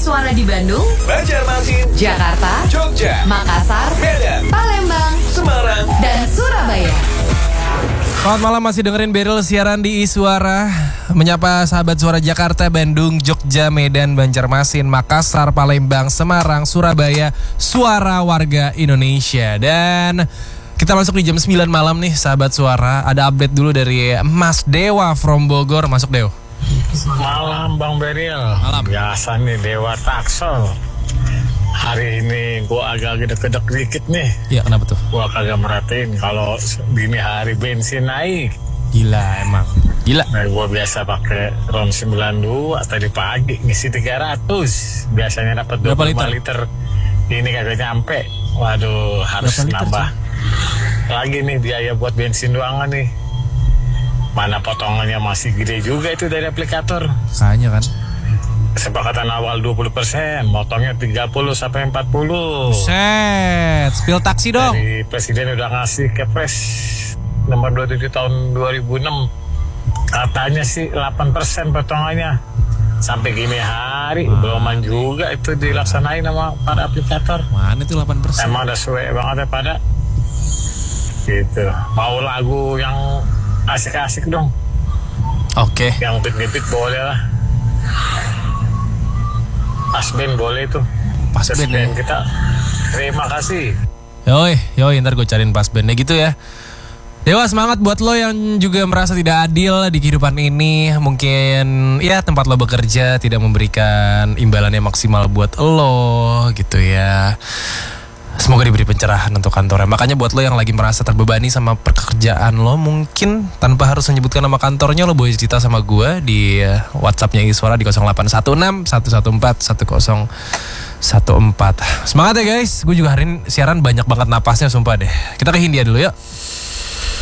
Suara di Bandung, Banjarmasin, Jakarta, Jogja, Makassar, Medan, Palembang, Semarang, dan Surabaya. Selamat malam, masih dengerin Beril siaran di Suara. Menyapa sahabat Suara Jakarta, Bandung, Jogja, Medan, Banjarmasin, Makassar, Palembang, Semarang, Surabaya, Suara warga Indonesia. Dan kita masuk di jam 9 malam nih sahabat Suara. Ada update dulu dari Mas Dewa from Bogor. Masuk Dew. Malam Bang Beril. Malam. Biasa nih Dewa Taksel. Hari ini gua agak gedek-gedek dikit nih. Iya, kenapa tuh? Gua kagak merhatiin kalau dini hari bensin naik. Gila emang. Gila. Nah, gua biasa pakai RON 92 tadi pagi ngisi 300. Biasanya dapat Berapa 25 liter. Ini kagak nyampe. Waduh, harus Berapa liter, nambah. Lagi nih biaya buat bensin doangan nih. Mana potongannya masih gede juga itu dari aplikator. Kayaknya kan. Kesepakatan awal 20%, motongnya 30 sampai 40. Set, spill taksi dong. Dari Presiden udah ngasih Kepres nomor 27 tahun 2006. Katanya sih 8% potongannya. Sampai gini hari beloman juga itu dilaksanain sama para aplikator. Mana itu 8%? Emang udah suwe banget ya pada. Gitu. Mau lagu yang asik-asik dong. Oke. Yang beat-beat boleh lah. Pas band boleh tuh. Pas band ya. Kita terima kasih. Yoi, ntar gue cariin pas bandnya gitu ya. Dewa, semangat buat lo yang juga merasa tidak adil di kehidupan ini. Mungkin ya tempat lo bekerja tidak memberikan imbalannya maksimal buat lo gitu ya. Semoga diberi pencerahan untuk kantornya. Makanya buat lo yang lagi merasa terbebani sama pekerjaan lo, mungkin tanpa harus menyebutkan nama kantornya, lo boleh cerita sama gue di WhatsAppnya Iswara di 0816 114 1014. Semangat ya guys. Gue juga hari ini siaran banyak banget napasnya sumpah deh. Kita ke Hindia dulu yuk.